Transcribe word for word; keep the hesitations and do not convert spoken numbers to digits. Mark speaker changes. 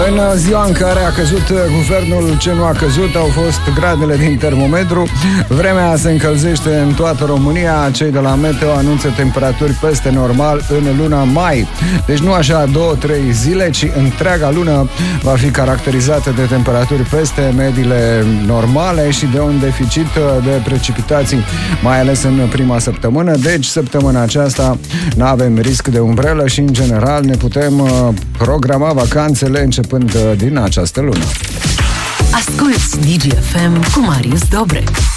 Speaker 1: În ziua în care a căzut guvernul, ce nu a căzut au fost gradele din termometru. Vremea se încălzește în toată România. Cei de la Meteo anunță temperaturi peste normal în luna mai. Deci nu așa două, trei zile, ci întreaga lună va fi caracterizată de temperaturi peste mediile normale și de un deficit de precipitații, mai ales în prima săptămână. Deci săptămâna aceasta nu avem risc de umbrelă și în general ne putem programa vacanțele începând din această lună.
Speaker 2: Asculți Digi F M cu Marius Dobre.